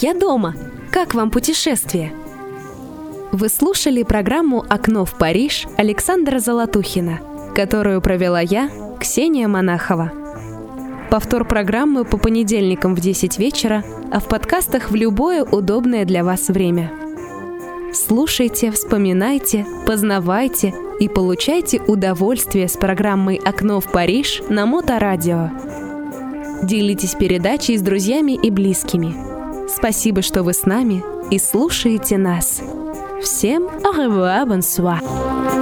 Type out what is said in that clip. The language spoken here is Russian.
я дома! Как вам путешествие? Вы слушали программу «Окно в Париж» Александра Золотухина, которую провела я, Ксения Монахова. Повтор программы по понедельникам в 10 вечера, а в подкастах в любое удобное для вас время. Слушайте, вспоминайте, познавайте и получайте удовольствие с программой «Окно в Париж» на Моторадио. Делитесь передачей с друзьями и близкими. Спасибо, что вы с нами и слушаете нас. Всем au revoir, bonsoir.